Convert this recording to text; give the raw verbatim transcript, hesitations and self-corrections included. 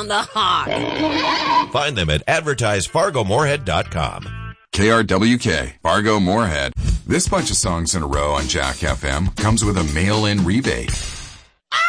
on the hawk. Find them at advertise fargo moorhead dot com. K R W K, Fargo Moorhead. This bunch of songs in a row on Jack F M comes with a mail-in rebate.